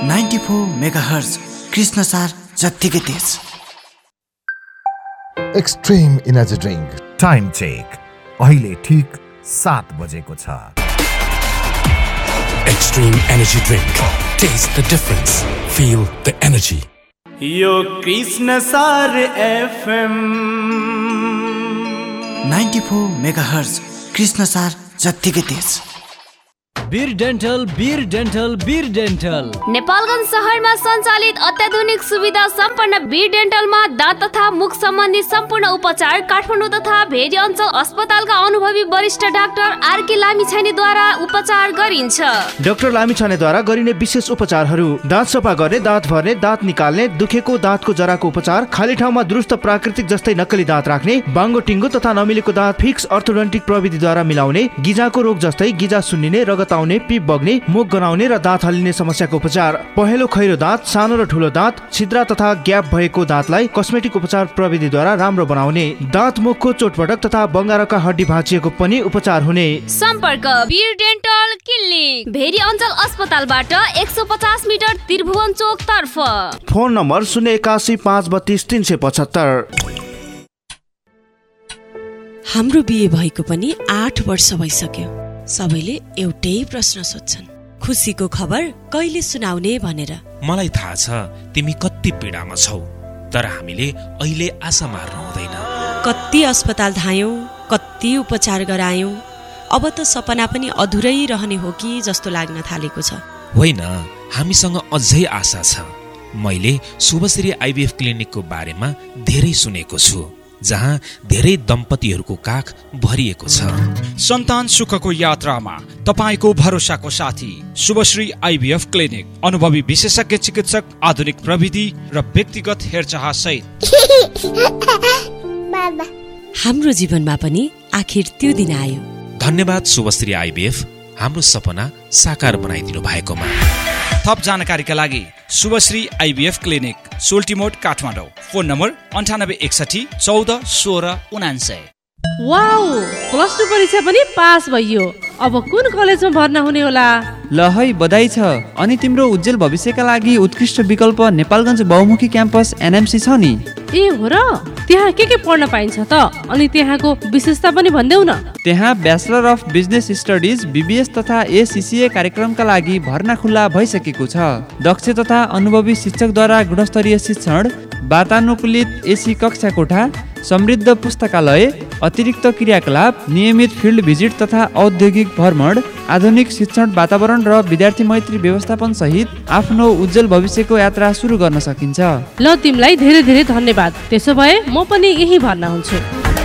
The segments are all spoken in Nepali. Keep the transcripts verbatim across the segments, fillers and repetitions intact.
Ninety four mega hertz Krishnasar जत्तिकै तेज। Extreme energy drink time check अहिले ठीक सात बजेको छ। Extreme energy drink. Taste the difference. Feel the energy. यो Krishnasar FM ninety four mega hertz Krishnasar जत्तिकै तेज। वीर डेन्टल वीर डेन्टल वीर डेन्टल नेपालगञ्ज शहरमा सञ्चालित अत्याधुनिक सुविधा सम्पन्न वीर डेन्टलमा दाँत तथा मुख सम्बन्धी सम्पूर्ण उपचार काठमाडौँ तथा भेरी अञ्चल अस्पतालका अनुभवी वरिष्ठ डाक्टर आरके लामिछानेद्वारा उपचार गरिन्छ। डाक्टर लामिछानेद्वारा गरिने विशेष उपचारहरू: दाँत सफा गर्ने, दाँत भर्ने, दाँत निकाल्ने, दुखेको दाँतको जराको उपचार, खाली ठाउँमा दुरुस्त प्राकृतिक जस्तै नक्कली दाँत राख्ने, बाङ्गो टिङ्गो तथा नमिलेको दाँत फिक्स अर्थोडोन्टिक प्रविधिद्वारा मिलाउने, गिजाको रोग जस्तै गिजा सुन्निने, रगत आउने, पिप बग्ने, मुख गनाउने र दाँत हल्लिने समस्याको उपचार, पहेँलो खैरो दाँत, सानो र ठुलो दाँत, छिद्रा तथा ग्याप भएको दाँतलाई कस्मेटिक उपचार प्रविधिद्वारा राम्रो बनाउने, दाँत मुखको चोटपटक तथा बङ्गारका हड्डी भाँचिएको पनि उपचार हुने। सम्पर्क वीर डेन्टल क्लिनिक, भेरी अञ्चल अस्पतालबाट एक सौ पचास मिटर त्रिभुवन चोक तर्फ। फोन नम्बर शून्य एकासी पाँच बत्तीस तीन सय पचहत्तर। हाम्रो बिहे भएको पनि आठ वर्ष भइसक्यो। सबैले एउटै प्रश्न सोध्छन्, खुसीको खबर कहिले सुनाउने भनेर। मलाई थाहा छ तिमी कति पीडामा छौ, तर हामीले अहिले आशा मार्नु हुँदैन। कति अस्पताल धायौं, कति उपचार गरायौं, अब त सपना पनि अधुरै रहने हो कि जस्तो लाग्न थालेको छ। होइन, हामीसँग अझै आशा छ। मैले शुभश्री आइभीएफ क्लिनिकको बारेमा धेरै सुनेको छु, जहाँ धेरै दम्पतिहरूको काख भरिएको छ। सन्तान सुखको यात्रामा तपाईको भरोसाको साथी शुभश्री आइभीएफ क्लिनिक, अनुभवी विशेषज्ञ चिकित्सक, आधुनिक प्रविधि र व्यक्तिगत हेरचाह सहित। हाम्रो जीवनमा पनि आखिर त्यो दिन आयो। धन्यवाद शुभश्री आइभीएफ, हाम्रो सपना साकार बनाइदिनु भएकोमा। थप जानकारीका लागि Shubhashree IVF clinic, सोल्टिमोड, Kathmandu. Phone number अन्ठानब्बे एकसठी चौध सोह्र उनान्सय। वाउ, प्लस टू परीक्षा पनि पास भइयो। अब कुन कलेजमा भर्ना हुने होला? ल है, बधाई छ। अनि तिम्रो उज्जवल भविष्यका लागि उत्कृष्ट विकल्प नेपालगञ्ज बहुमुखी क्याम्पस एनएमसी छ नि। ए हो र, त्यहाँ के के पढ्न पाइन्छ त? अनि त्यहाँको विशेषता पनि भन्देऊ न। त्यहाँ bachelor of business studies BBS तथा एसीसीए कार्यक्रमका लागि भर्ना खुल्ला भइसकेको छ। दक्ष तथा अनुभवी शिक्षकद्वारा गुणस्तरीय शिक्षण, वातानुकूलित एसी कक्षा कोठा, समृद्ध पुस्तकालय, अतिरिक्त क्रियाकलाप, नियमित फिल्ड भिजिट तथा औद्योगिक भ्रमण, आधुनिक शिक्षण वातावरण र विद्यार्थी मैत्री व्यवस्थापन सहित आफ्नो उज्जवल भविष्यको यात्रा सुरु गर्न सकिन्छ। ल, तिमीलाई धेरै धेरै धन्यवाद। त्यसो भए म पनि यही भर्ना हुन्छु।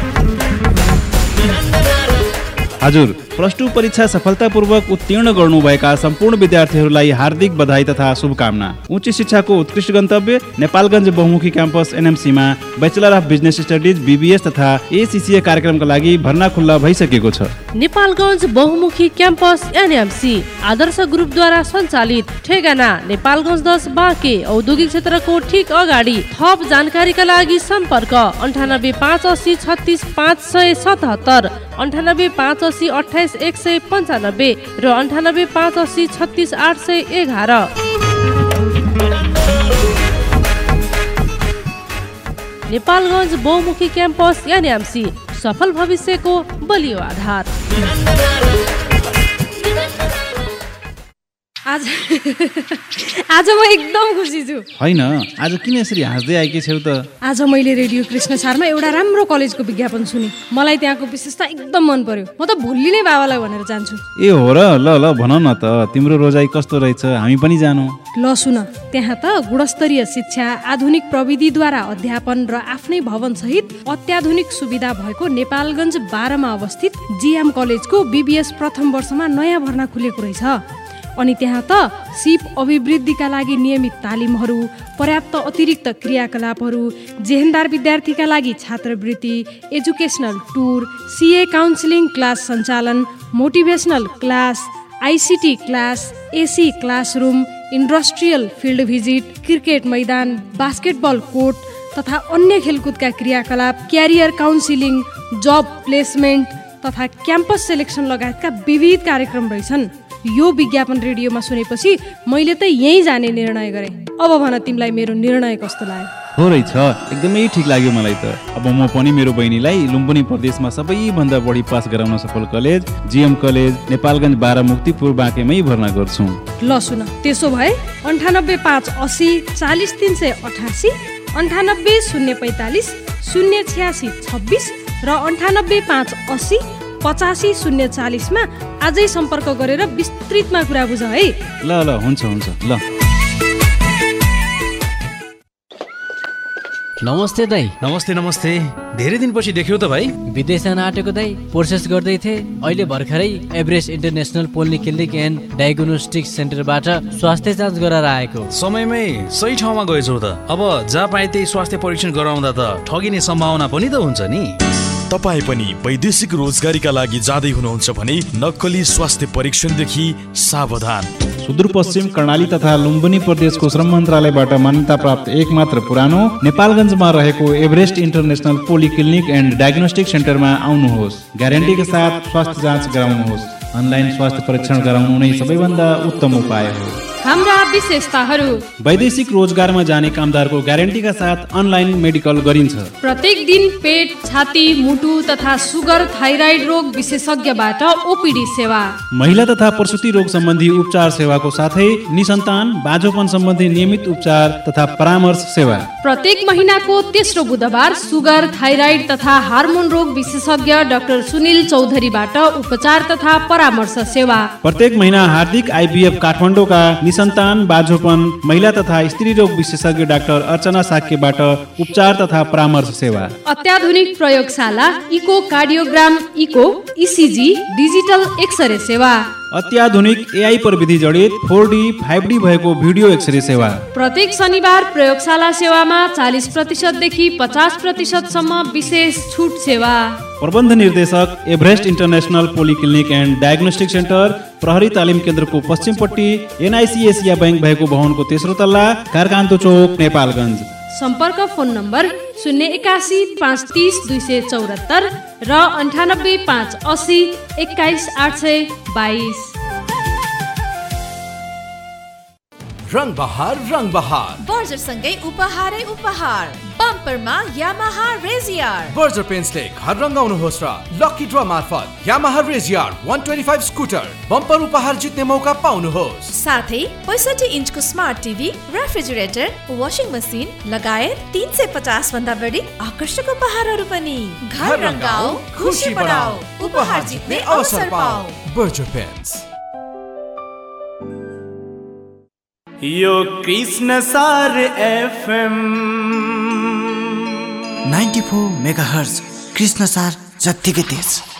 हजुर, प्लस टू परीक्षा सफलतापूर्वक उत्तीर्ण गर्नुभएका सम्पूर्ण विद्यार्थीहरूलाई हार्दिक बधाई तथा शुभकामना। उच्च शिक्षाको उत्कृष्ट गन्तव्य नेपालगञ्ज बहुमुखी campus एनएमसीमा bachelor of business studies BBS तथा एसीसीए कार्यक्रमका लागि भर्ना खुल्ला भइसकेको छ। नेपालगञ्ज बहुमुखी क्याम्पस एनएमसी आदर्श ग्रुपद्वारा सञ्चालित, ठेगाना नेपालगञ्ज दस बाँके, औद्योगिक क्षेत्रको ठीक अगाडि। थप जानकारीका लागि सम्पर्क अन्ठानब्बे पाँच असी छत्तिस पाँच सय सतहत्तर, अन्ठानब्बे पाँच असी अठाइस एक सय पन्चानब्बे र अन्ठानब्बे पाँच असी छत्तिस आठ सय एघार। नेपालगञ्ज बहुमुखी क्याम्पस एनएमसी, सफल भविष्यको बलियो आधार। आज आज म एकदम खुसी छु। होइन, आज किन यसरी हाँस्दै आएकी छौ त? आज मैले रेडियो कृष्णसारमा एउटा राम्रो कलेजको विज्ञापन सुने। मलाई त्यहाँको विशेषता एकदम मन पर्यो। म त भोलि नै बाबालाई भनेर जान्छु। ए हो र? ल ल भन न त, तिम्रो रोजाइ कस्तो रहेछ, हामी पनि जानु। ल सुन, त्यहाँ त गुणस्तरीय शिक्षा, आधुनिक प्रविधिद्वारा अध्यापन र आफ्नै भवन सहित अत्याधुनिक सुविधा भएको नेपालगञ्ज बाह्रमा अवस्थित जिएम कलेजको बीबीएस प्रथम वर्षमा नयाँ भर्ना खुलेको रहेछ। अनि त्यहाँ त सिप अभिवृद्धिका लागि नियमित तालिमहरू, पर्याप्त अतिरिक्त क्रियाकलापहरू, जेहेन्दार विद्यार्थीका लागि छात्रवृत्ति, एजुकेसनल टुर, सिए काउन्सिलिङ क्लास सञ्चालन, motivational class, ICT class, AC classroom, industrial field visit, cricket मैदान, बास्केटबल कोर्ट तथा अन्य खेलकुदका क्रियाकलाप, क्यारियर काउन्सिलिङ, जब प्लेसमेन्ट तथा क्याम्पस सेलेक्सन लगायतका विविध कार्यक्रम रहेछन्। यो विज्ञापन रेडियोमा सुनेपछि मैले त यहीँ जाने निर्णय गरेँ। अब भन तिमीलाई मेरो निर्णय कस्तो लाग्यो? हो रहेछ, एकदमै ठिक लाग्यो मलाई त। अब म पनि मेरो बहिनीलाई लुम्बिनी प्रदेशमा सबैभन्दा बढी पास गराउन सफल कलेज जिएम कलेज नेपालगञ्ज बाह्र मुक्तिपुर बाँकेमै भर्ना गर्छु। ल सुन, त्यसो भए अन्ठानब्बे पाँच असी चालिस तिन सय अठासी अन्ठानब्बे शून्य पैँतालिस शून्य छ्यासी छब्बिस र अन्ठानब्बे पाँच असी पचासी शून्य चालिसमा आजै सम्पर्क गरेर विस्तृतमा कुरा बुझ है। ल ल हुन्छ हुन्छ ल। नमस्ते दाइ। नमस्ते नमस्ते, धेरै दिनपछि देख्यौ त भाइ। विदेश जान आँटेको दाइ, प्रोसेस गर्दै थिएँ। अहिले भर्खरै Everest international polyclinic and diagnostic सेन्टरबाट स्वास्थ्य जाँच गराएर आएको। समयमै सही ठाउँमा गएछौ त। अब जहाँ पाए त्यही स्वास्थ्य परीक्षण गराउँदा त ठगिने सम्भावना पनि त हुन्छ नि। तपाईँ पनि वैदेशिक रोजगारीका लागि जाँदै हुनुहुन्छ भने नक्कली स्वास्थ्य परीक्षणदेखि सावधान। सुदूरपश्चिम कर्णाली तथा लुम्बिनी प्रदेशको श्रम मन्त्रालयबाट मान्यता प्राप्त एकमात्र पुरानो नेपालगञ्जमा रहेको Everest international polyclinic and diagnostic सेन्टरमा आउनुहोस्। ग्यारेन्टीका साथ स्वास्थ्य जाँच गराउनुहोस्। अनलाइन स्वास्थ्य परीक्षण गराउनु नै सबैभन्दा उत्तम उपाय हो। हाम्रा विशेषताहरू: वैदेशिक रोजगारमा जाने कामदारको ग्यारेन्टीका साथ अनलाइन मेडिकल गरिन्छ। प्रत्येक दिन पेट, छाती, मुटु तथा सुगर थाइराइड रोग विशेषज्ञबाट ओपीडी सेवा। महिला तथा प्रसुति रोग सम्बन्धी उपचार सेवाको साथै निसन्तान बाझोपन सम्बन्धी नियमित उपचार तथा परामर्श सेवा। प्रत्येक महिनाको तेस्रो बुधबार सुगर, थाइराइड तथा हार्मोन रोग विशेषज्ञ डाक्टर सुनिल चौधरीबाट उपचार तथा परामर्श सेवा। प्रत्येक महिना हार्दिक आइभीएफ काठमाडौँका निसन्तान बाझोपन महिला तथा स्त्री रोग विशेषज्ञ डाक्टर अर्चना साक्यबाट उपचार तथा परामर्श सेवा। अत्याधुनिक प्रयोगशाला, eco cardiogram, eco, ECG, digital x-ray सेवा। अत्याधुनिक एआई प्रविधि जडित फोर डी फाइभ डी भएको भिडियो एक्सरे सेवा। प्रत्येक शनिबार प्रयोगशाला सेवामा चालिस प्रतिशत देखि पचास प्रतिशत सम्म विशेष छुट सेवा। प्रबन्ध निर्देशक Everest international polyclinic and diagnostic centre, प्रहरी तालिम केन्द्रको पश्चिमपट्टि, एनआइसी एसिया बैंक भएको भवनको तेस्रो तल्ला, कारकान्तो चौक, नेपालगञ्ज। सम्पर्क फोन नम्बर शून्य एकासी पाँच तिस दुई सय चौरात्तर र अन्ठानब्बे पाँच असी एक्काइस आठ सय बाइस। रङ बहार रङ बहार बर्जर सँगै उपहारै उपहार। बम्परमा यामाहा रेजियर। बर्जर पेन्ट्सले घर रङ्गाउनुहोस् र लकी ड्र मार्फत यामाहा रेजियर एक सय पच्चिस स्कुटर बम्पर उपहार जित्ने मौका पाउनुहोस्। साथै पैँसठी इन्चको smart TV, refrigerator, washing machine लगायत तीन सय पचास भन्दा बढी आकर्षक उपहारहरू पनि। घर रङ्गाऊ, खुसी बढाऊ, उपहार जित्ने अवसर पाऊ। Berger paints. यो कृष्ण सार FM ninety four mega hertz Krishna सार जत्तिकै तेज।